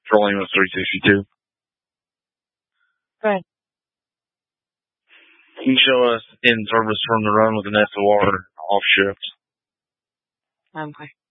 Trolling was 362. Go ahead. Can you show us in service from the run with an SOR off shift? Okay.